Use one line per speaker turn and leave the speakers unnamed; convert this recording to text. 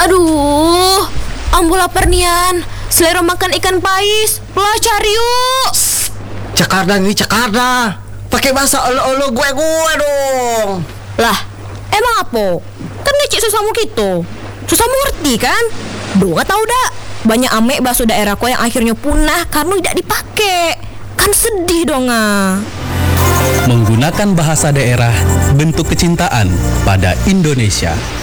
Aduh, ambo lapar nian. Selera makan ikan pais. Lah cari yuk.
Cakarda nih, cakarda. Pakai bahasa olo-olo gue dong.
Lah, emang apa? Kan ngecek susamu gitu. Susamu ngerti kan? Doa tahu dak. Banyak amek bakso daerahku yang akhirnya punah karena tidak dipakai. Kan sedih dong ah.
Menggunakan bahasa daerah, bentuk kecintaan pada Indonesia.